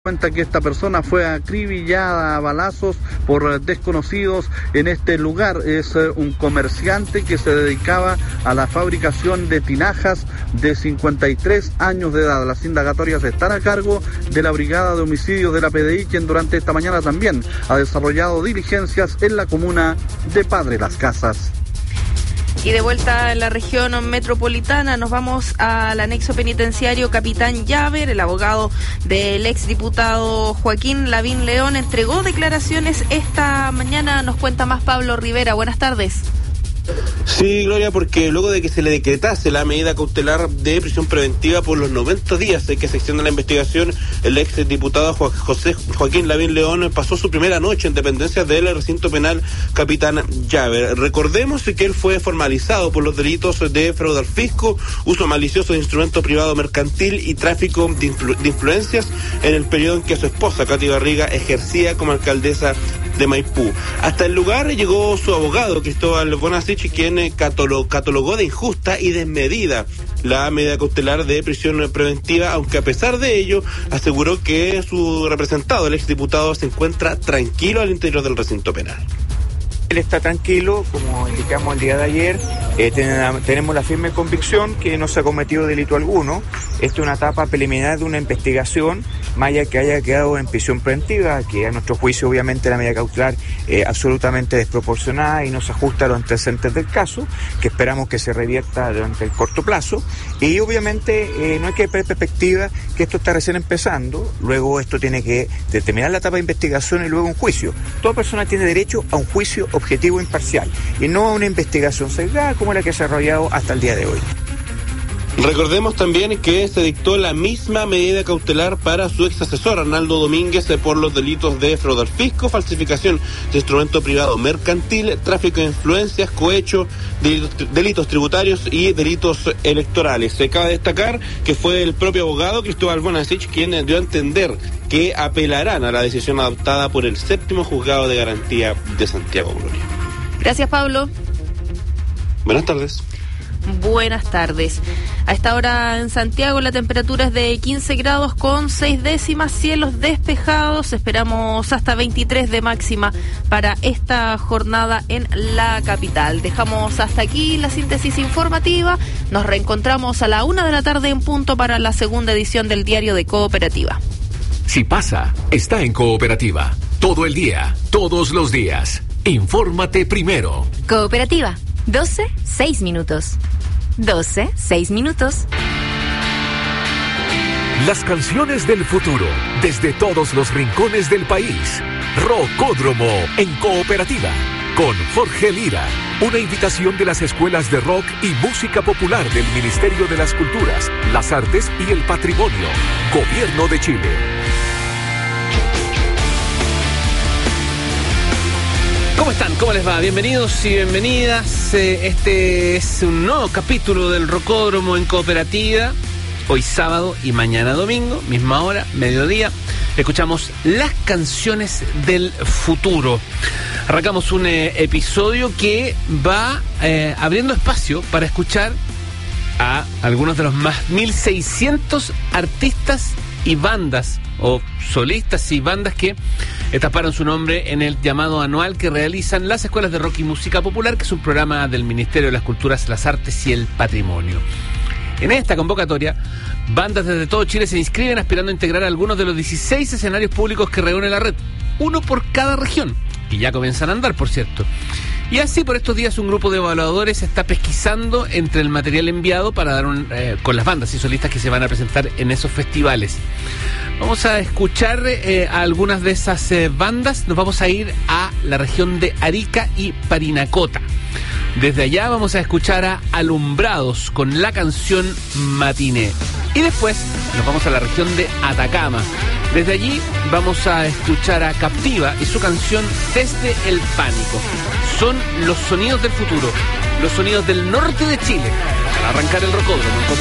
Cuenta que esta persona fue acribillada a balazos por desconocidos en este lugar. Es un comerciante que se dedicaba a la fabricación de tinajas, de 53 años de edad. Las indagatorias están a cargo de la Brigada de Homicidios de la PDI, quien durante esta mañana también ha desarrollado diligencias en la comuna de Padre Las Casas. Y de vuelta en la región metropolitana, nos vamos al anexo penitenciario Capitán Llaver. El abogado del exdiputado Joaquín Lavín León entregó declaraciones esta mañana. Nos cuenta más Pablo Rivera. Buenas tardes. Sí, Gloria, porque luego de que se le decretase la medida cautelar de prisión preventiva por los 90 días de que se extiende la investigación, el ex diputado Joaquín Lavín León pasó su primera noche en dependencias del recinto penal Capitán Llaver. Recordemos que él fue formalizado por los delitos de fraude al fisco, uso malicioso de instrumento privado mercantil y tráfico de influencias en el periodo en que su esposa, Katy Barriga, ejercía como alcaldesa de Maipú. Hasta el lugar llegó su abogado, Cristóbal Bonasich, quien catalogó de injusta y desmedida la medida cautelar de prisión preventiva, aunque a pesar de ello aseguró que su representado, el exdiputado, se encuentra tranquilo al interior del recinto penal. Él está tranquilo, como indicamos el día de ayer, tenemos la firme convicción que no se ha cometido delito alguno. Esta es una etapa preliminar de una investigación, más allá que haya quedado en prisión preventiva, que a nuestro juicio obviamente la medida cautelar absolutamente desproporcionada y no se ajusta a los antecedentes del caso, que esperamos que se revierta durante el corto plazo. Y obviamente no hay que perder perspectiva que esto está recién empezando, luego esto tiene que determinar la etapa de investigación y luego un juicio. Toda persona tiene derecho a un juicio objetivo e imparcial y no a una investigación sesgada como la que se ha desarrollado hasta el día de hoy. Recordemos también que se dictó la misma medida cautelar para su ex asesor Arnaldo Domínguez por los delitos de fraude al fisco, falsificación de instrumento privado mercantil, tráfico de influencias, cohecho, delitos tributarios y delitos electorales. Se acaba de destacar que fue el propio abogado Cristóbal Bonasich quien dio a entender que apelarán a la decisión adoptada por el 7º Juzgado de Garantía de Santiago. Gloria. Gracias, Pablo. Buenas tardes. Buenas tardes. A esta hora en Santiago la temperatura es de 15 grados con 6 décimas, cielos despejados. Esperamos hasta 23 de máxima para esta jornada en la capital. Dejamos hasta aquí la síntesis informativa. Nos reencontramos a la 1 de la tarde en punto para la segunda edición del Diario de Cooperativa. Si pasa, está en Cooperativa. Todo el día, todos los días. Infórmate primero. Cooperativa. 12, 6 minutos. 12, 6 minutos. Las canciones del futuro, desde todos los rincones del país. Rocódromo en Cooperativa, con Jorge Lira. Una invitación de las escuelas de rock y música popular del Ministerio de las Culturas, las Artes y el Patrimonio. Gobierno de Chile. ¿Cómo están? ¿Cómo les va? Bienvenidos y bienvenidas. Este es un nuevo capítulo del Rocódromo en Cooperativa. Hoy sábado y mañana domingo, misma hora, mediodía. Escuchamos las canciones del futuro. Arrancamos un episodio que va abriendo espacio para escuchar a algunos de los más 1.600 artistas y bandas, o solistas y bandas que taparon su nombre en el llamado anual que realizan las escuelas de rock y música popular, que es un programa del Ministerio de las Culturas, las Artes y el Patrimonio. En esta convocatoria, bandas desde todo Chile se inscriben aspirando a integrar algunos de los 16 escenarios públicos que reúne la red, uno por cada región, y ya comienzan a andar, por cierto. Y así por estos días un grupo de evaluadores está pesquisando entre el material enviado para dar con las bandas y solistas que se van a presentar en esos festivales. Vamos a escuchar a algunas de esas bandas. Nos vamos a ir a la región de Arica y Parinacota. Desde allá vamos a escuchar a Alumbrados con la canción Matiné. Y después nos vamos a la región de Atacama. Desde allí vamos a escuchar a Captiva y su canción Desde el Pánico. Son los sonidos del futuro, los sonidos del norte de Chile. Para arrancar el Rocódromo.